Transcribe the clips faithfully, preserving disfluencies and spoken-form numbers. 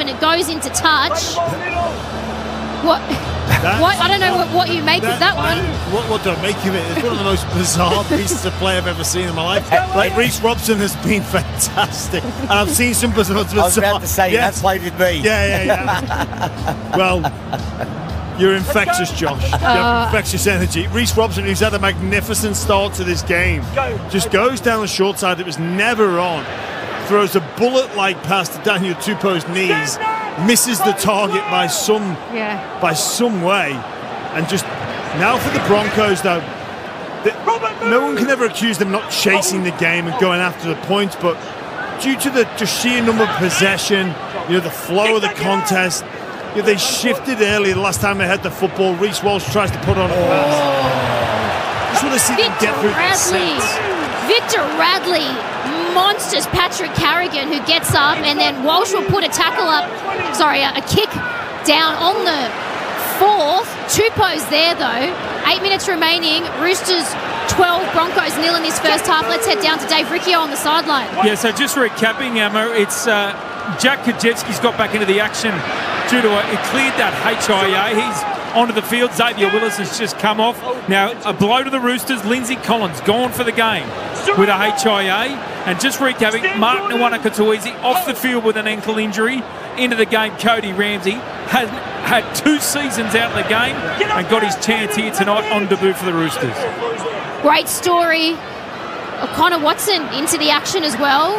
and it goes into touch. What? What? I don't know what, what you make that, of that one. What, what do I make of it? It's one of the most bizarre pieces of play I've ever seen in my life. Like, Reece Robson has been fantastic. And I've seen some bizarre... I was about to say, yes. That played with me. Yeah, yeah, yeah. Well, you're infectious, Josh. You have infectious energy. Reece Robson, who's had a magnificent start to this game, just goes down the short side. It was never on. Throws a bullet-like pass to Daniel Tupou's knees. Misses the target by some yeah. by some way, and just now for the Broncos though, the, no one can ever accuse them not chasing the game and going after the points, but due to the just sheer number of possession, you know, the flow of the contest, you know, they shifted early the last time they had the football. Reece Walsh tries to put on a pass. Just want to see them get through the sets. Victor Radley monsters Patrick Carrigan, who gets up, and then Walsh will put a tackle up, sorry, a, a kick down on the fourth. Tupou's there though. Eight minutes remaining. Roosters twelve, Broncos nil in this first half. Let's head down to Dave Riccio on the sideline. Yeah, so just recapping, Emma, it's uh, Jack Kajewski's got back into the action due to a, it cleared that H I A. He's onto the field. Xavier Willis has just come off. Now, a blow to the Roosters. Lindsay Collins gone for the game with a H I A. And just recapping, Mark Nwanakatuizi off the field with an ankle injury. Into the game, Cody Ramsey has had two seasons out of the game and got his chance here tonight on debut for the Roosters. Great story of Connor Watson into the action as well.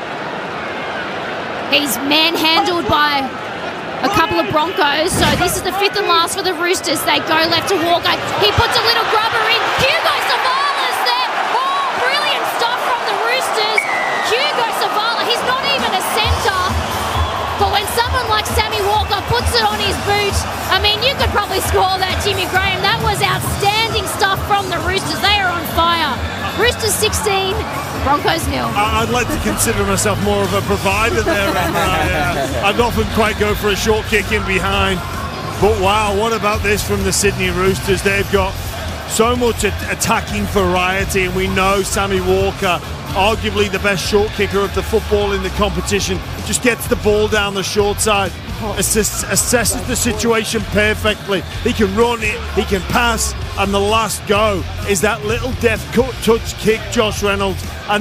He's manhandled by a couple of Broncos, so this is the fifth and last for the Roosters. They go left to Walker. He puts a little grubber in. Hugo Savala's there. Oh, brilliant stuff from the Roosters. Hugo Savala, he's not even a centre, but when someone like Sammy Walker puts it on his boot, I mean, you could probably score that, Jimmy Graham. That was outstanding stuff from the Roosters. They are on fire. Roosters sixteen, Broncos nil. I'd like to consider myself more of a provider there. I, uh, I'd often quite go for a short kick in behind. But wow, what about this from the Sydney Roosters? They've got so much attacking variety, and we know Sammy Walker, arguably the best short kicker of the football in the competition, just gets the ball down the short side, assess, assesses the situation perfectly. He can run it, he can pass, and the last go is that little deft cut touch kick, Josh Reynolds. And